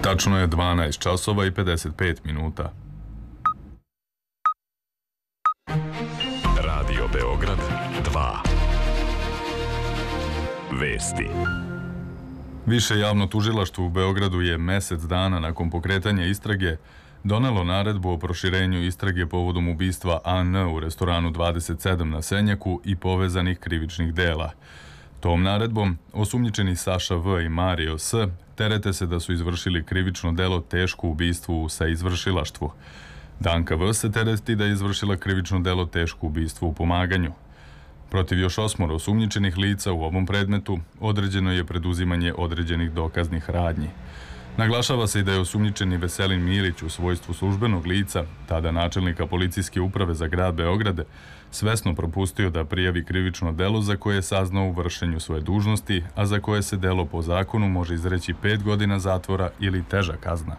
Tačno je 12 časova i 55 minuta. Radio Beograd 2. Vesti. Više javno tužilaštvo u Beogradu je mesec dana nakon pokretanja istrage donelo naredbu o proširenju istrage povodom ubistva AN u restoranu 27 na Senjaku i povezanih krivičnih dela. Tom naredbom osumnjičeni Saša V. i Mario S. terete se da su izvršili krivično delo teško ubistvo u saizvršilaštvu. Danka V. se tereti da je izvršila krivično delo teško ubistvo u pomaganju. Protiv još 8 osumnjičenih lica u ovom predmetu određeno je preduzimanje određenih dokaznih radnji. Naglašava se i da je osumnjičeni Veselin Milić u svojstvu službenog lica, tada načelnika policijske uprave za grad Beograd, svesno propustio da prijavi krivično delo za koje je saznao u vršenju svoje dužnosti, a za koje se delo po zakonu može izreći 5 godina zatvora ili teža kazna.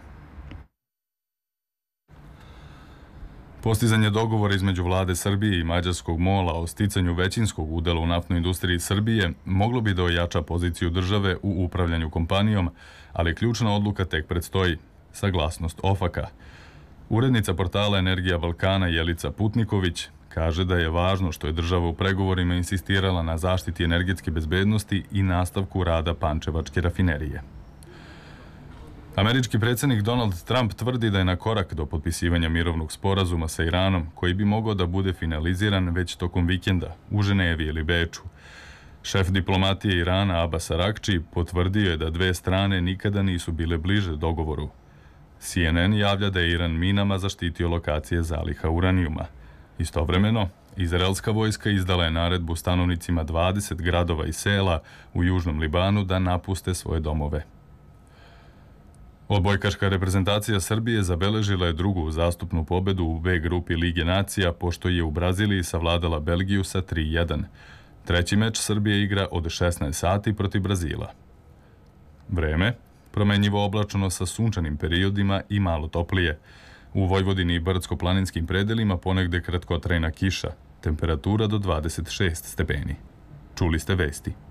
Postizanje dogovora između vlade Srbije i mađarskog MOL-a o sticanju većinskog udela u naftnoj industriji Srbije moglo bi da ojača poziciju države u upravljanju kompanijom, ali ključna odluka tek predstoji, saglasnost OFAK-a. Urednica portala Energija Balkana Jelica Putniković kaže da je važno što je država u pregovorima insistirala na zaštiti energetske bezbednosti i nastavku rada Pančevačke rafinerije. Američki predsjednik Donald Trump tvrdi da je na korak do potpisivanja mirovnog sporazuma sa Iranom, koji bi mogao da bude finaliziran već tokom vikenda u Ženevi ili Beču. Šef diplomatije Irana Abbas Arakči potvrdio je da dve strane nikada nisu bile bliže dogovoru. CNN javlja da je Iran minama zaštitio lokacije zaliha uranijuma. Istovremeno, izraelska vojska izdala je naredbu stanovnicima 20 gradova i sela u južnom Libanu da napuste svoje domove. Odbojkaška reprezentacija Srbije zabeležila je drugu uzastopnu pobedu u B grupi Lige nacija, pošto je u Braziliji savladala Belgiju sa 3:1. Treći meč Srbije igra od 16 sati protiv Brazila. Vreme, promenjivo oblačno sa sunčanim periodima i malo toplije. U Vojvodini i brdsko-planinskim predelima ponegde kratkotrajna kiša, temperatura do 26 stepeni. Čuli ste vesti.